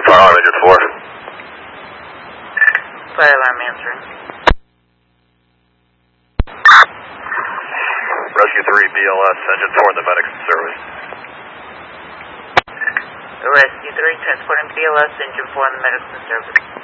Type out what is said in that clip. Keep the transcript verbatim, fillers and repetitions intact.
Fire alarm engine four. Fire alarm answering. Rescue three, B L S, engine four in the medics service. Rescue three, transporting B L S, engine four in the medical service.